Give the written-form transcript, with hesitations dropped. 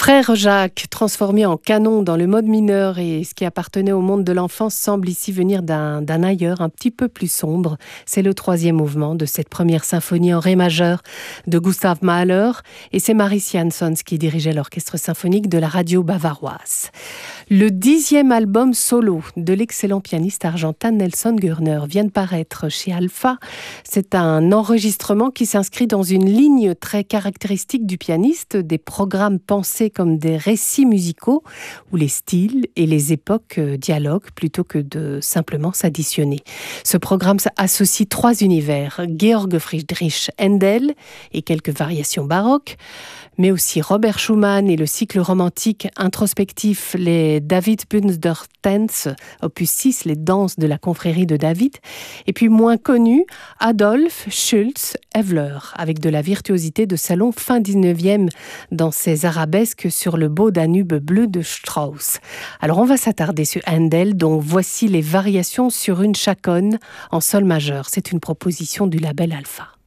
Frère Jacques, transformé en canon dans le mode mineur et ce qui appartenait au monde de l'enfance semble ici venir d'un ailleurs un petit peu plus sombre. C'est le troisième mouvement de cette première symphonie en ré majeur de Gustav Mahler et c'est Maris Jansons qui dirigeait l'orchestre symphonique de la radio bavaroise. Le 10e album solo de l'excellent pianiste argentin Nelson Gurner vient de paraître chez Alpha. C'est un enregistrement qui s'inscrit dans une ligne très caractéristique du pianiste, des programmes pensés comme des récits musicaux où les styles et les époques dialoguent plutôt que de simplement s'additionner. Ce programme associe trois univers, Georg Friedrich Händel et quelques variations baroques, mais aussi Robert Schumann et le cycle romantique introspectif, les David Bunster Tänze, opus 6, les danses de la confrérie de David, et puis moins connu, Adolf Schultz Evler, avec de la virtuosité de salon fin 19e dans ses arabesques sur le beau Danube bleu de Strauss. Alors on va s'attarder sur Händel, dont voici les variations sur une chaconne en sol majeur. C'est une proposition du label Alpha.